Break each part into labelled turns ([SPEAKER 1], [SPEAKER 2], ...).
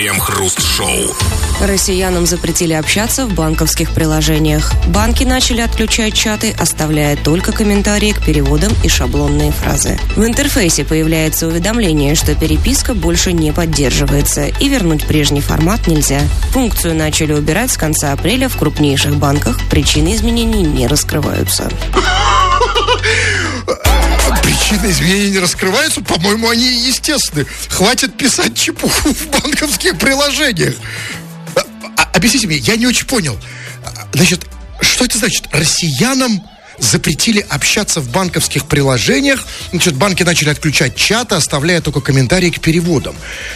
[SPEAKER 1] Крем-хруст-шоу.
[SPEAKER 2] Россиянам запретили общаться в банковских приложениях. Банки начали отключать чаты, оставляя только комментарии к переводам и шаблонные фразы. В интерфейсе появляется уведомление, что переписка больше не поддерживается, и вернуть прежний формат нельзя. Функцию начали убирать с конца апреля в крупнейших банках. Причины изменений не раскрываются.
[SPEAKER 3] Причины изменений не раскрываются? По-моему, они естественны. Хватит писать чепуху в банковских приложениях. Объясните мне, я не очень понял. Значит, что это значит? Россиянам запретили общаться в банковских приложениях. Значит, банки начали отключать чаты, оставляя только комментарии к переводам.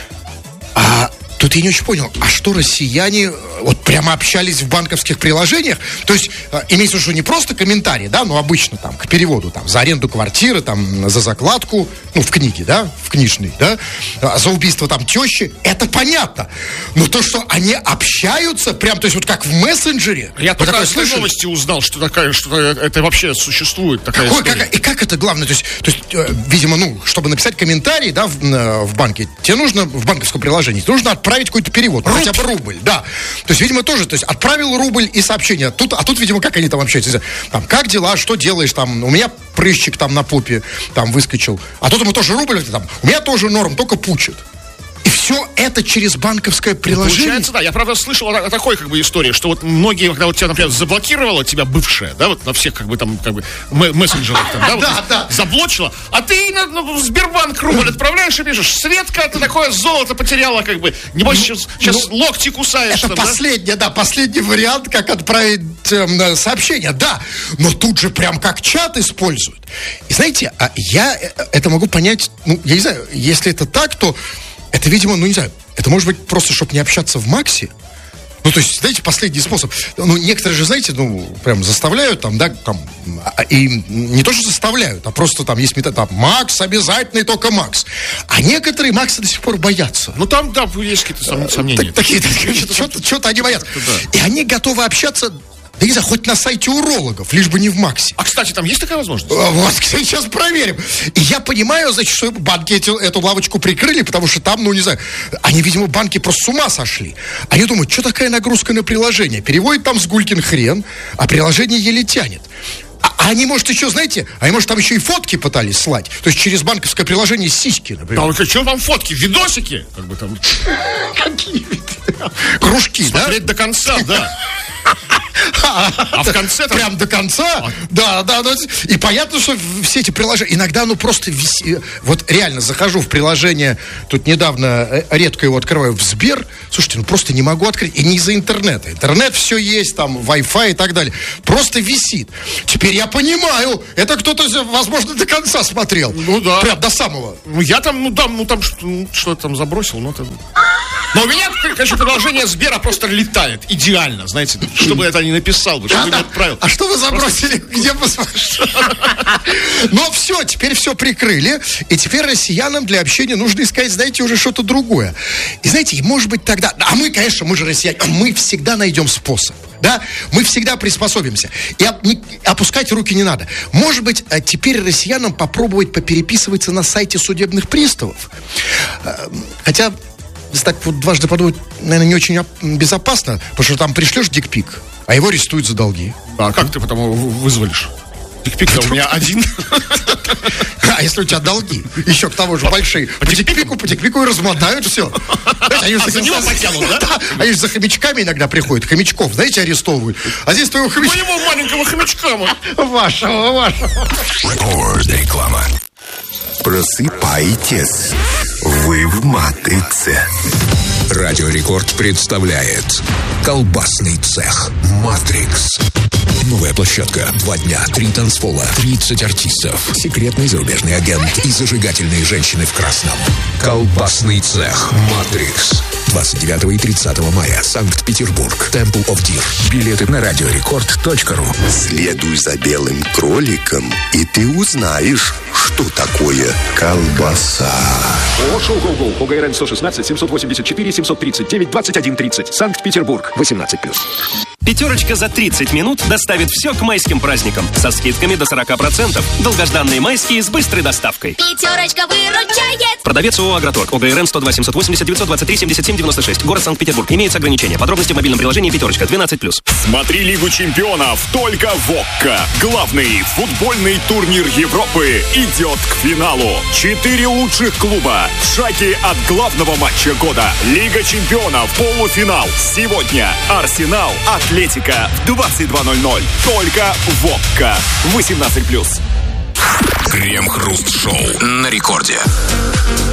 [SPEAKER 3] Тут я не очень понял, а что россияне вот прямо общались в банковских приложениях? То есть, имеется в виду, что не просто комментарии, да, но обычно там к переводу, там, за аренду квартиры, там, за закладку, ну, в книге, да, в книжной, да, за убийство там тещи, это понятно. Но то, что они общаются, прям, то есть вот как в мессенджере.
[SPEAKER 4] Я только из новости узнал, что это вообще существует, такая история.
[SPEAKER 3] И как это главное? То есть, видимо, ну, чтобы написать комментарий, да, в банке, тебе нужно, в банковском приложении, тебе нужно отправить какой-то перевод, хотя бы рубль, да. То есть, видимо, тоже, то есть, отправил рубль и сообщение. А тут, видимо, как они там общаются? Там, как дела, что делаешь, там, у меня прыщик там на попе, там, выскочил. А тут ему тоже рубль, там, у меня тоже норм, только пучит. И все это через банковское приложение.
[SPEAKER 4] Получается, да. Я, правда, слышал о такой, как бы, истории, что вот многие, когда вот тебя, например, заблокировала тебя бывшая, да, вот на всех, как бы, там, как бы, мессенджерах, там, да, вот,
[SPEAKER 3] да.
[SPEAKER 4] Заблочила, а ты в Сбербанк рубль отправляешь и пишешь: Светка, ты такое золото потеряла, как бы, небось, сейчас локти кусаешь.
[SPEAKER 3] Это
[SPEAKER 4] там,
[SPEAKER 3] последний вариант, как отправить сообщение, да. Но тут же прям как чат используют. И знаете, я это могу понять, ну, я не знаю, если это так, то это, видимо, ну, не знаю, это может быть просто, чтобы не общаться в Максе. Ну, то есть, знаете, последний способ. Ну, некоторые же, знаете, ну, прям заставляют там, да, там, и не то, что заставляют, а просто там есть метод, там, Макс обязательно и только Макс. А некоторые Макса до сих пор боятся.
[SPEAKER 4] Ну, там, да, есть какие-то сомнения.
[SPEAKER 3] Что-то они боятся. И они готовы общаться, да не знаю, хоть на сайте урологов, лишь бы не в Максе.
[SPEAKER 4] А, кстати, там есть такая возможность?
[SPEAKER 3] Вот, сейчас проверим. И я понимаю, значит, что банки эту лавочку прикрыли, потому что там, ну, не знаю, они, видимо, банки просто с ума сошли. Они думают, что такая нагрузка на приложение? Переводит там с гулькин хрен, а приложение еле тянет. А они, может, еще, знаете, они, может, там еще и фотки пытались слать. То есть через банковское приложение сиськи, например.
[SPEAKER 4] Да, что там фотки? Видосики? Как бы там...
[SPEAKER 3] Какие? Кружки, да?
[SPEAKER 4] Смотреть до конца, да. А в конце там...
[SPEAKER 3] Прям до конца? Да. И понятно, что все эти приложения... Иногда, ну, просто... Вот реально захожу в приложение... Тут недавно редко его открываю в Сбер. Слушайте, ну, просто не могу открыть. И не из-за интернета. Интернет все есть, там, Wi-Fi и так далее. Просто висит. Теперь я понимаю. Это кто-то, возможно, до конца смотрел.
[SPEAKER 4] Ну, да.
[SPEAKER 3] Прям до самого.
[SPEAKER 4] Ну, я там, там что-то там забросил, но это... Но у меня, конечно, приложение Сбера просто летает. Идеально, знаете, чтобы это не написал бы, чтобы не отправил.
[SPEAKER 3] А что вы забросили? Где посмотришь? Но все, теперь все прикрыли. И теперь россиянам для общения нужно искать, знаете, уже что-то другое. И знаете, может быть тогда... А мы, конечно, мы же россияне, мы всегда найдем способ. Да? Мы всегда приспособимся. И опускать руки не надо. Может быть, теперь россиянам попробовать попереписываться на сайте судебных приставов. Хотя... Если так вот дважды подумать, наверное, не очень безопасно, потому что там пришлешь дикпик, а его арестуют за долги.
[SPEAKER 4] А как ты потом вызволишь? Дикпик-то у меня один.
[SPEAKER 3] А если у тебя долги, еще к тому же большие, по дикпику и размотают все.
[SPEAKER 4] А за него потянут, да?
[SPEAKER 3] Они же за хомячками иногда приходят, хомячков, знаете, арестовывают. А здесь твоего хомячка...
[SPEAKER 4] Моего маленького хомячка.
[SPEAKER 3] Вашего.
[SPEAKER 1] Реклама.
[SPEAKER 5] Просыпайтесь, вы в матрице.
[SPEAKER 1] Радио Рекорд представляет колбасный цех «Матрикс». Новая площадка. 2 дня, 3 танцпола, 30 артистов, секретный зарубежный агент и зажигательные женщины в красном. Колбасный цех «Матрикс». 29 и 30 мая. Санкт-Петербург. Temple of Deer. Билеты на радиорекорд.ру.
[SPEAKER 5] Следуй за белым кроликом, и ты узнаешь, что такое колбаса.
[SPEAKER 6] Шоу «Гоу-Гоу» по ГРН 116 784 739 2130. Санкт-Петербург. 18+.
[SPEAKER 7] Пятерочка за 30 минут доставит все к майским праздникам. Со скидками до 40%. Долгожданные майские с быстрой доставкой.
[SPEAKER 8] Пятерочка выручает.
[SPEAKER 7] Продавец ООО «Агроторг». ОГРН 102 780 923 77 96. Город Санкт-Петербург. Имеются ограничения. Подробности в мобильном приложении «Пятерочка». 12+.
[SPEAKER 9] Смотри Лигу чемпионов только в ОККО. Главный футбольный турнир Европы идет к финалу. 4 лучших клуба в шаге от главного матча года. Лига чемпионов. Полуфинал. Сегодня Арсенал. Атлетика в 22:00. Только в ОККО. 18+.
[SPEAKER 1] Крем-хруст-шоу на рекорде.